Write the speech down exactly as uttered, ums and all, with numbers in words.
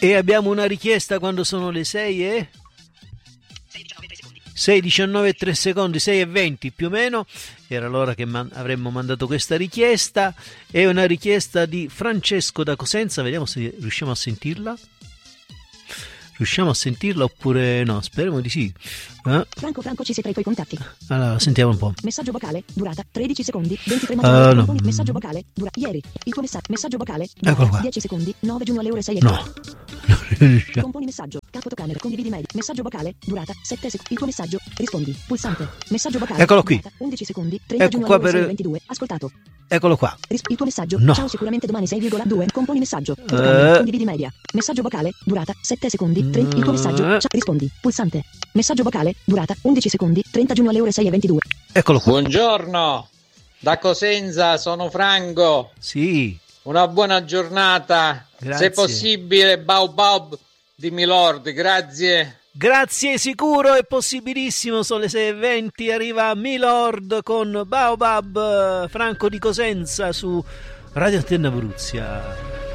E abbiamo una richiesta quando sono le sei e sei e diciannove e tre secondi, sei e venti più o meno, era l'ora che man- avremmo mandato questa richiesta. È una richiesta di Francesco da Cosenza, vediamo se riusciamo a sentirla. Riusciamo a sentirla oppure no? Speriamo di sì. Eh? Franco Franco ci sei tra i tuoi contatti. Allora, sentiamo un po'. Messaggio vocale, durata tredici secondi, ventitré Uh, maggio. no. Messaggio vocale, dura ieri. Il tuo messaggio, messaggio vocale, Eccolo qua. dieci secondi, nove giugno alle ore sei. No. Componi messaggio, fotocamera, condividi mail. Messaggio vocale, durata sette secondi. Il tuo messaggio, rispondi, pulsante. Messaggio vocale, Eccolo qui. durata undici secondi, trenta Ecco giugno qua alle ore per- sei e ventidue. Ascoltato. Eccolo qua. Ris- il tuo messaggio, No. ciao sicuramente domani sei virgola due. Componi messaggio, fotocamera, Eh. condividi media. Messaggio vocale, durata sette secondi, trenta. Il tuo messaggio, Eh. ciao, rispondi, pulsante. Messaggio vocale, durata undici secondi, trenta giugno alle ore sei e ventidue. Eccolo qua. Buongiorno, da Cosenza sono Franco. Sì. Una buona giornata. Grazie. Se possibile, Baobab di Milord, grazie. Grazie, sicuro, è possibilissimo. Sono le sei e venti, arriva Milord con Baobab, Franco di Cosenza su Radio Antenna Abruzia.